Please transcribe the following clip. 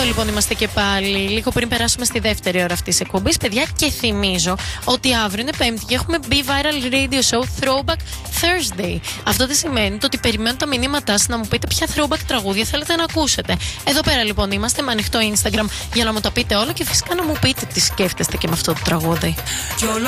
λοιπόν είμαστε και πάλι. Λίγο πριν περάσουμε στη δεύτερη ώρα αυτής της εκπομπής, παιδιά, και θυμίζω ότι αύριο είναι Πέμπτη και έχουμε Be Viral Radio Show Throwback Thursday. Αυτό τι σημαίνει? Το ότι περιμένω τα μηνύματά σας να μου πείτε ποια throwback τραγούδια θέλετε να ακούσετε. Εδώ πέρα λοιπόν είμαστε με ανοιχτό Instagram για να μου τα πείτε όλα και φυσικά να μου πείτε τι σκέφτεστε και με αυτό το τραγούδι.